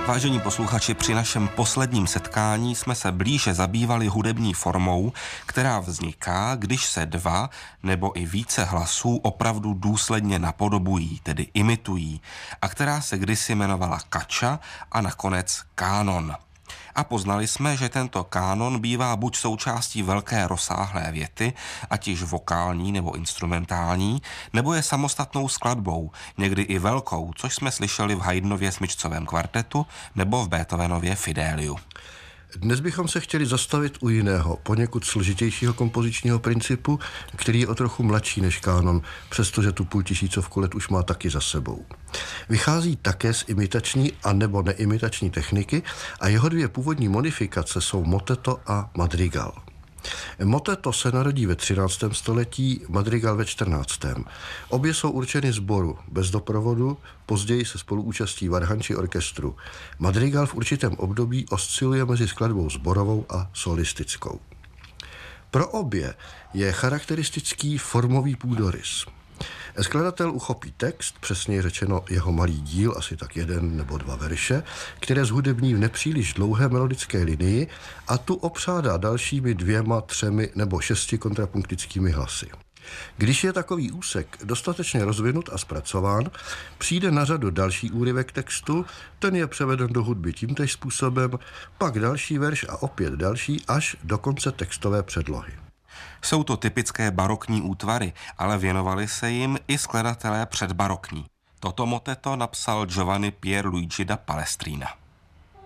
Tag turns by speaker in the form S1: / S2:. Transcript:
S1: Vážení posluchači, při našem posledním setkání jsme se blíže zabývali hudební formou, která vzniká, když se dva nebo i více hlasů opravdu důsledně napodobují, tedy imitují, a která se kdysi jmenovala kača a nakonec kánon. A poznali jsme, že tento kánon bývá buď součástí velké rozsáhlé věty, ať již vokální nebo instrumentální, nebo je samostatnou skladbou, někdy i velkou, což jsme slyšeli v Haydnově smyčcovém kvartetu nebo v Beethovenově Fidéliu.
S2: Dnes bychom se chtěli zastavit u jiného, poněkud složitějšího kompozičního principu, který je o trochu mladší než kánon, přestože tu 500 let už má taky za sebou. Vychází také z imitační a nebo neimitační techniky a jeho dvě původní modifikace jsou moteto a madrigal. Moteto se narodí ve 13. století, madrigal ve 14. Obě jsou určeny sboru, bez doprovodu, později se spoluúčastí varhan či orchestru. Madrigal v určitém období osciluje mezi skladbou sborovou a solistickou. Pro obě je charakteristický formový půdorys. Skladatel uchopí text, přesněji řečeno jeho malý díl, asi tak 1 nebo 2 verše, které zhudební v nepříliš dlouhé melodické linii a tu opřádá dalšími 2, 3 nebo 6 kontrapunktickými hlasy. Když je takový úsek dostatečně rozvinut a zpracován, přijde na řadu další úryvek textu, ten je převeden do hudby tímtéž způsobem, pak další verš a opět další až do konce textové předlohy.
S1: Jsou to typické barokní útvary, ale věnovali se jim i skladatelé předbarokní. Toto moteto napsal Giovanni Pierluigi da Palestrina.